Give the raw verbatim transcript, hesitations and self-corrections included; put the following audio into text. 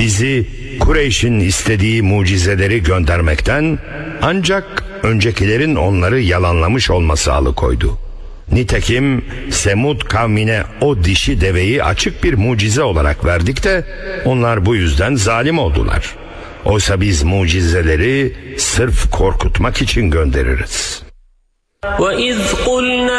bizi Kureyş'in istediği mucizeleri göndermekten ancak öncekilerin onları yalanlamış olması alıkoydu. Nitekim Semud kavmine o dişi deveyi açık bir mucize olarak verdik de onlar bu yüzden zalim oldular. Oysa biz mucizeleri sırf korkutmak için göndeririz. وَإِذْ قُلْنَا